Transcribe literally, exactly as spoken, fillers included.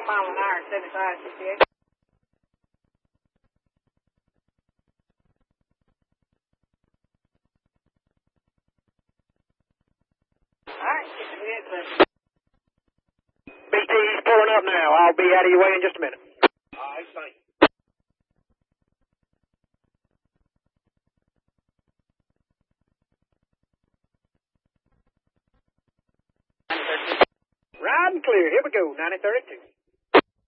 mile an hour, seventy-five, sixty-eight. All right, get the head, sir. B T, he's pulling up now. I'll be out of your way in just a minute. All right, thank you. Riding clear. Here we go, ninety thirty-two.